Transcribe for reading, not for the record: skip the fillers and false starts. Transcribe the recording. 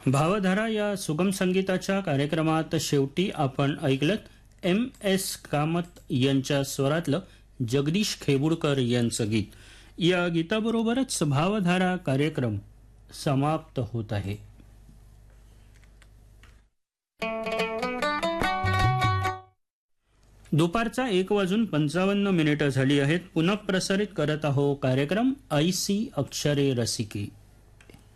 भावधारा या सुगम संगीताच्या कार्यक्रमात शेवटी आपण ऐकलत MS कामत यांच्या स्वरातलं जगदीश खेबुडकर यांचं गीत. या गीताबरोबरच भावधारा कार्यक्रम समाप्त होत आहे. दुपारचा 1:55 झाली आहेत. पुनः प्रसारित करत आहो कार्यक्रम ऐसी अक्षरे रसिकी.